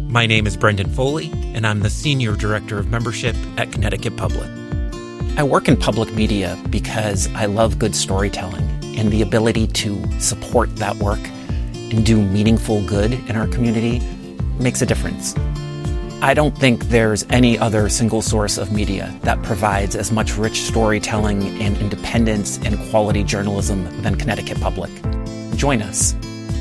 My name is Brendan Foley, and I'm the Senior Director of Membership at Connecticut Public. I work in public media because I love good storytelling, and the ability to support that work and do meaningful good in our community makes a difference. I don't think there's any other single source of media that provides as much rich storytelling and independence and quality journalism than Connecticut Public. Join us.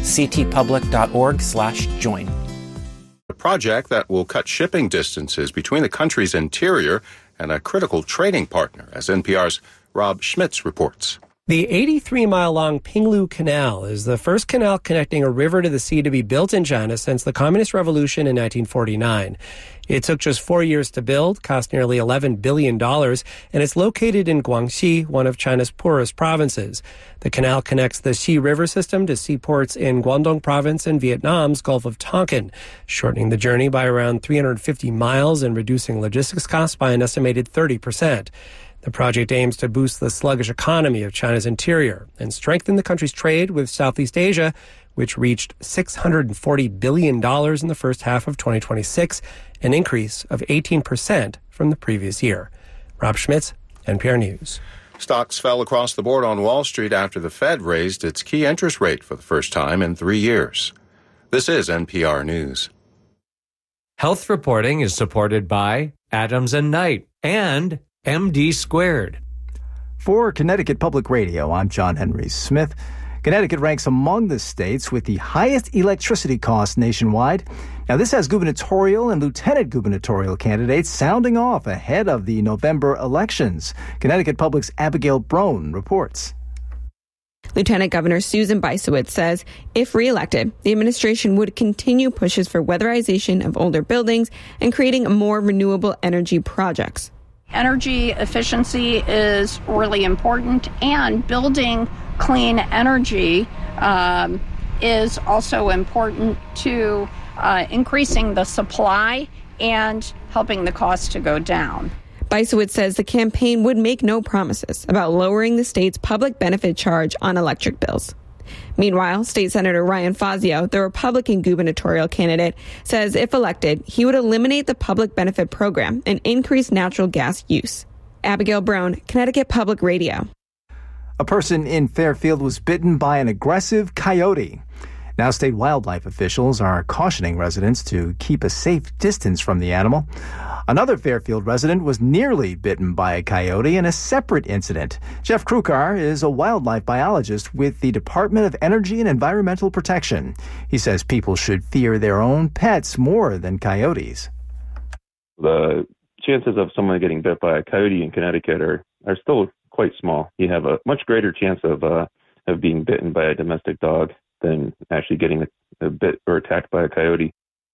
ctpublic.org/join. A project that will cut shipping distances between the country's interior and a critical trading partner, as NPR's Rob Schmitz reports. The 83-mile-long Pinglu Canal is the first canal connecting a river to the sea to be built in China since the Communist Revolution in 1949. It took just 4 years to build, cost nearly $11 billion, and it's located in Guangxi, one of China's poorest provinces. The canal connects the Xi River system to seaports in Guangdong province and Vietnam's Gulf of Tonkin, shortening the journey by around 350 miles and reducing logistics costs by an estimated 30%. The project aims to boost the sluggish economy of China's interior and strengthen the country's trade with Southeast Asia, which reached $640 billion in the first half of 2026, an increase of 18% from the previous year. Rob Schmitz, NPR News. Stocks fell across the board on Wall Street after the Fed raised its key interest rate for the first time in 3 years. This is NPR News. Health reporting is supported by Adams & Knight and MD Squared. For Connecticut Public Radio, I'm John Henry Smith. Connecticut ranks among the states with the highest electricity costs nationwide. Now, this has gubernatorial and lieutenant gubernatorial candidates sounding off ahead of the November elections. Connecticut Public's Abigail Brown reports. Lieutenant Governor Susan Bysiewicz says if reelected, the administration would continue pushes for weatherization of older buildings and creating more renewable energy projects. Energy efficiency is really important, and building clean energy is also important to increasing the supply and helping the cost to go down. Bysiewicz says the campaign would make no promises about lowering the state's public benefit charge on electric bills. Meanwhile, State Senator Ryan Fazio, the Republican gubernatorial candidate, says if elected, he would eliminate the public benefit program and increase natural gas use. Abigail Brown, Connecticut Public Radio. A person in Fairfield was bitten by an aggressive coyote. Now, state wildlife officials are cautioning residents to keep a safe distance from the animal. Another Fairfield resident was nearly bitten by a coyote in a separate incident. Jeff Krukar is a wildlife biologist with the Department of Energy and Environmental Protection. He says people should fear their own pets more than coyotes. The chances of someone getting bit by a coyote in Connecticut are still quite small. You have a much greater chance of being bitten by a domestic dog than actually getting bit or attacked by a coyote.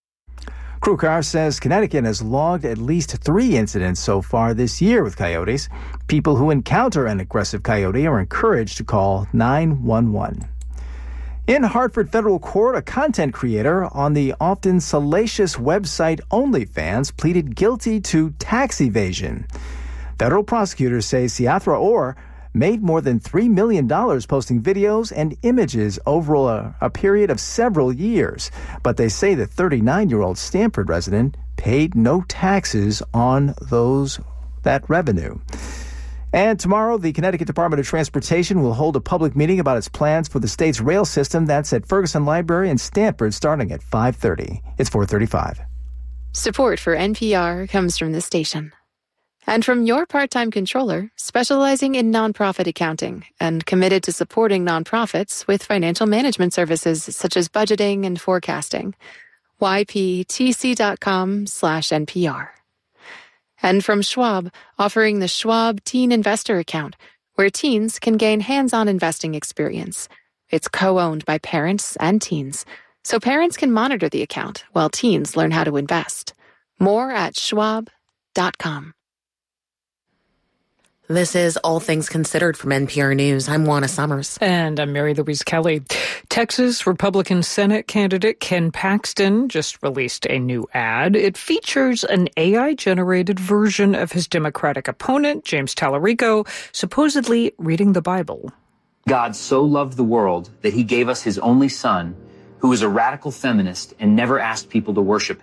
Krukar says Connecticut has logged at least 3 incidents so far this year with coyotes. People who encounter an aggressive coyote are encouraged to call 911. In Hartford Federal Court, a content creator on the often salacious website OnlyFans pleaded guilty to tax evasion. Federal prosecutors say Siathra Orr made more than $3 million posting videos and images over a period of several years. But they say the 39-year-old Stamford resident paid no taxes on that revenue. And tomorrow, the Connecticut Department of Transportation will hold a public meeting about its plans for the state's rail system. That's at Ferguson Library in Stamford, starting at 5:30. It's 4:35. Support for NPR comes from this station. And from your part-time controller, specializing in nonprofit accounting and committed to supporting nonprofits with financial management services such as budgeting and forecasting. yptc.com/NPR. And from Schwab, offering the Schwab Teen Investor Account, where teens can gain hands-on investing experience. It's co-owned by parents and teens, so parents can monitor the account while teens learn how to invest. More at schwab.com. This is All Things Considered from NPR News. I'm Juana Summers. And I'm Mary Louise Kelly. Texas Republican Senate candidate Ken Paxton just released a new ad. It features an AI-generated version of his Democratic opponent, James Tallarico, supposedly reading the Bible. God so loved the world that he gave us his only son, who is a radical feminist and never asked people to worship him.